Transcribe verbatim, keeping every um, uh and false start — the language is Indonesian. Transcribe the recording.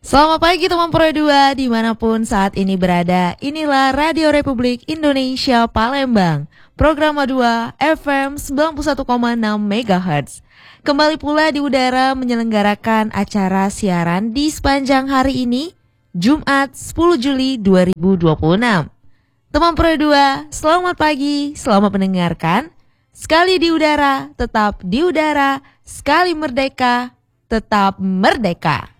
Selamat pagi teman Pro dua dimanapun saat ini berada. Inilah Radio Republik Indonesia Palembang, Program dua F M sembilan puluh satu koma enam megahertz. Kembali pula di udara menyelenggarakan acara siaran di sepanjang hari ini, Jumat sepuluh Juli dua ribu dua puluh enam. Teman Pro dua, selamat pagi, selamat mendengarkan. Sekali di udara, tetap di udara. Sekali merdeka, tetap merdeka.